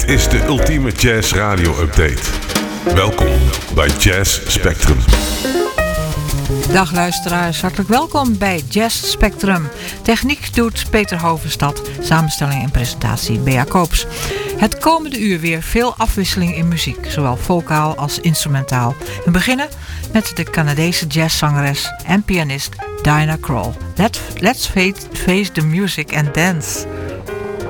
Dit is de ultieme jazz radio update. Welkom bij Jazz Spectrum. Dag luisteraars, hartelijk welkom bij Jazz Spectrum. Techniek doet Peter Hovenstad, samenstelling en presentatie Bea Koops. Het komende uur weer veel afwisseling in muziek, zowel vocaal als instrumentaal. We beginnen met de Canadese jazzzangeres en pianist Diana Krall. Let's face the music and dance.